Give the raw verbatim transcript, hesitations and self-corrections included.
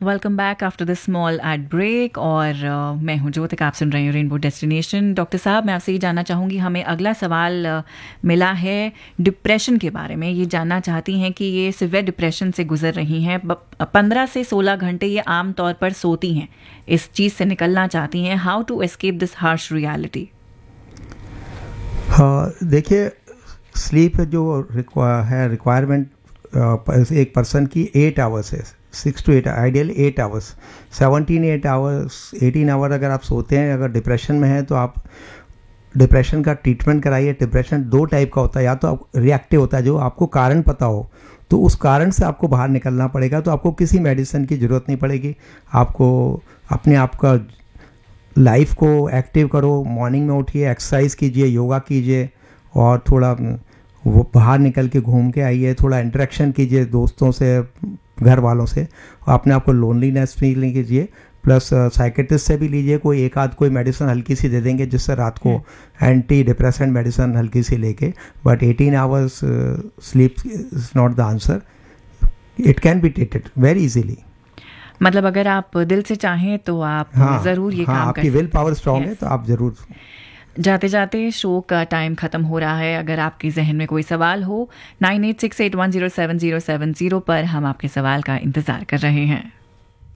Welcome back after the small add break और uh, मैं हूं ज्योतिका, आप सुन रहे हैं रेनबो डेस्टिनेशन। डॉक्टर साहब, मैं आपसे ये जानना चाहूँगी, हमें अगला सवाल uh, मिला है डिप्रेशन के बारे में। ये जानना चाहती हैं कि ये सिवियर डिप्रेशन से गुजर रही हैं, पंद्रह से सोलह घंटे ये आम तौर पर सोती हैं, इस चीज़ से निकलना चाहती हैं। How to escape this harsh reality? हाँ, देखिए, स्लीप जो रिक्वा है रिक्वायरमेंट एक पर्सन की एट आवर्स है, six to eight, ideal eight hours, seventeen eight hours eighteen our अगर आप सोते हैं, अगर डिप्रेशन में है तो आप डिप्रेशन का ट्रीटमेंट कराइए। डिप्रेशन दो टाइप का होता है, या तो आप रिएक्टिव होता है जो आपको कारण पता हो, तो उस कारण से आपको बाहर निकलना पड़ेगा, तो आपको किसी मेडिसिन की ज़रूरत नहीं पड़ेगी। आपको अपने आप का लाइफ को एक्टिव करो, मॉर्निंग में उठिए, एक्सरसाइज कीजिए, योगा कीजिए, और थोड़ा वो बाहर निकल के घूम के आइए, थोड़ा इंटरेक्शन कीजिए दोस्तों से, घर वालों से, और अपने आप को लोनलीनेस फील नहीं कीजिए। प्लस साइकेट्रिस्ट से भी लीजिए, कोई एक आध कोई मेडिसिन हल्की सी दे देंगे जिससे रात को एंटी डिप्रेसेंट मेडिसिन हल्की सी लेके, but eighteen hours sleep is not the answer. It can be treated very easily. मतलब अगर आप दिल से चाहें तो आप हाँ, ज़रूर ये हाँ, काम आपकी कर विल पावर स्ट्रांग yes. है तो आप ज़रूर। जाते जाते शो का टाइम ख़त्म हो रहा है। अगर आपके जहन में कोई सवाल हो, nine eight six eight one zero seven zero seven zero पर हम आपके सवाल का इंतज़ार कर रहे हैं।